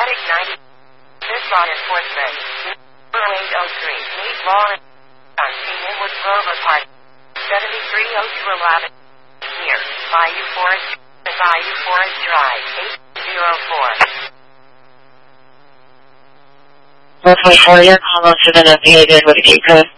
Attic 90. This law enforcement. 0803. Meet law on King Inwood Grove Park. 730211. Here. Bayou Forest Drive. 804. Looks like all your calls have been updated with Eco.